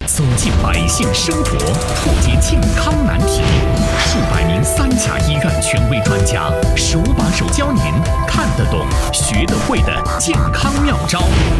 走进百姓生活，破解健康难题。数百名3甲医院权威专家手把手教您看得懂、学得会的健康妙招。